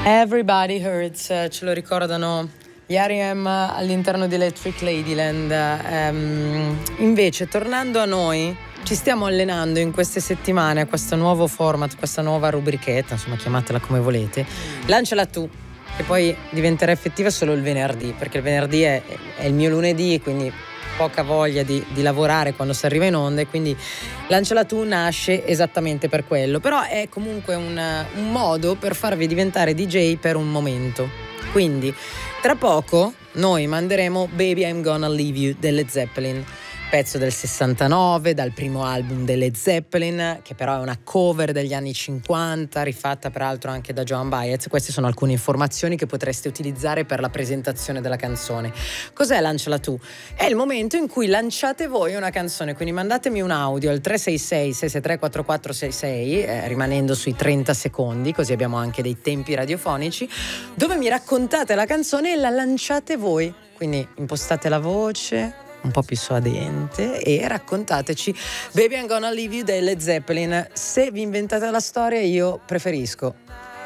Everybody Hurts, ce lo ricordano gli R.E.M. all'interno di Electric Ladyland. Invece, tornando a noi, ci stiamo allenando in queste settimane a questo nuovo format, questa nuova rubrichetta, insomma chiamatela come volete. Lanciala tu, che poi diventerà effettiva solo il venerdì, perché il venerdì è il mio lunedì, quindi poca voglia di lavorare quando si arriva in onda, e quindi Lanciala tu nasce esattamente per quello, però è comunque un modo per farvi diventare DJ per un momento. Quindi tra poco noi manderemo Baby I'm Gonna Leave You delle Zeppelin, pezzo del 69, dal primo album delle Zeppelin, che però è una cover degli anni 50, rifatta peraltro anche da Joan Baez. Queste sono alcune informazioni che potreste utilizzare per la presentazione della canzone. Cos'è Lanciala tu? È il momento in cui lanciate voi una canzone, quindi mandatemi un audio al 366-663-4466, rimanendo sui 30 secondi, così abbiamo anche dei tempi radiofonici, dove mi raccontate la canzone e la lanciate voi. Quindi impostate la voce un po' più suadente e raccontateci Baby I'm Gonna Leave You delle Zeppelin. Se vi inventate la storia, io preferisco